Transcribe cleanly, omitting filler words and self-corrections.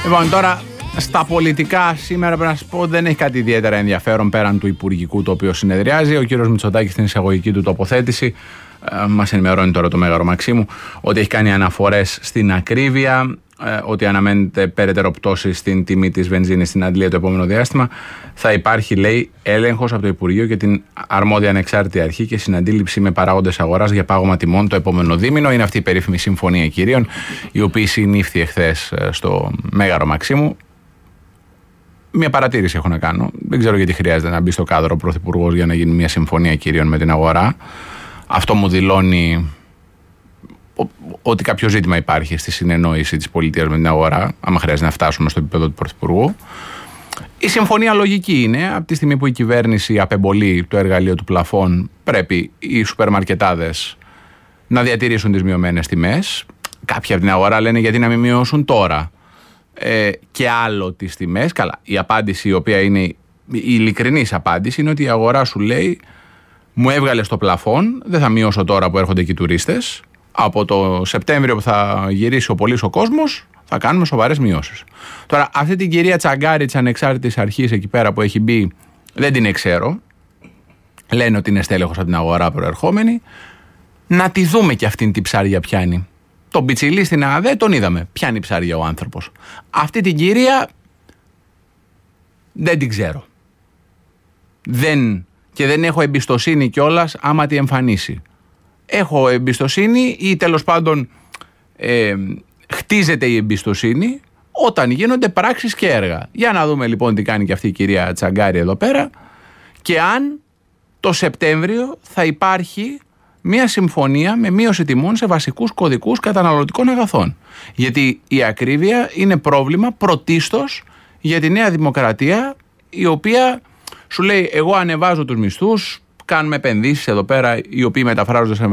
Λοιπόν, τώρα στα πολιτικά σήμερα πρέπει να σας πω δεν έχει κάτι ιδιαίτερα ενδιαφέρον πέραν του Υπουργικού το οποίο συνεδριάζει. Ο κύριος Μητσοτάκης στην εισαγωγική του τοποθέτηση μας ενημερώνει τώρα το Μέγαρο Μαξίμου ότι έχει κάνει αναφορές στην ακρίβεια, ότι αναμένεται περαιτέρω πτώση στην τιμή της βενζίνης στην Αντλία το επόμενο διάστημα. Θα υπάρχει, λέει, έλεγχος από το Υπουργείο και την αρμόδια ανεξάρτητη αρχή και συναντήληψη με παράγοντες αγοράς για πάγωμα τιμών το επόμενο δίμηνο. Είναι αυτή η περίφημη συμφωνία κυρίων, η οποία συνήφθη εχθές στο Μέγαρο Μαξίμου. Μια παρατήρηση έχω να κάνω. Δεν ξέρω γιατί χρειάζεται να μπει στο κάδρο ο Πρωθυπουργός για να γίνει μια συμφωνία κυρίων με την αγορά. Αυτό μου δηλώνει ότι κάποιο ζήτημα υπάρχει στη συνεννόηση της πολιτείας με την αγορά, άμα χρειάζεται να φτάσουμε στο επίπεδο του Πρωθυπουργού. Η συμφωνία λογική είναι, από τη στιγμή που η κυβέρνηση απεμπολεί το εργαλείο του πλαφών, πρέπει οι σούπερ-μαρκετάδες να διατηρήσουν τις μειωμένες τιμές. Κάποιοι από την αγορά λένε γιατί να μην μειώσουν τώρα και άλλο τις τιμές. Καλά, η απάντηση η οποία είναι η ειλικρινής απάντηση είναι ότι η αγορά σου λέει μου έβγαλε στο πλαφόν, δεν θα μειώσω τώρα που έρχονται εκεί οι τουρίστες. Από το Σεπτέμβριο που θα γυρίσει ο πολύς ο κόσμος, θα κάνουμε σοβαρές μειώσεις. Τώρα, αυτή την κυρία Τσαγκάρη της ανεξάρτητης αρχής εκεί πέρα που έχει μπει, δεν την ξέρω. Λένε ότι είναι στέλεχος από την αγορά προερχόμενη. Να τη δούμε και αυτήν την ψάρια πιάνει. Τον πιτσιλί στην ΑΔΕ τον είδαμε. Πιάνει ψάρια ο άνθρωπος. Αυτή την κυρία δεν την ξέρω. Και δεν έχω εμπιστοσύνη κιόλας άμα τη εμφανίσει. Έχω εμπιστοσύνη ή τέλος πάντων χτίζεται η εμπιστοσύνη όταν γίνονται πράξεις και έργα. Για να δούμε λοιπόν τι κάνει και αυτή η κυρία Τσαγκάρη εδώ πέρα και αν το Σεπτέμβριο θα υπάρχει μια συμφωνία με μείωση τιμών σε βασικούς κωδικούς καταναλωτικών αγαθών. Γιατί η ακρίβεια είναι πρόβλημα πρωτίστως για τη Νέα Δημοκρατία, η οποία σου λέει εγώ ανεβάζω τους μισθούς, κάνουμε επενδύσεις εδώ πέρα οι οποίοι μεταφράζονται σε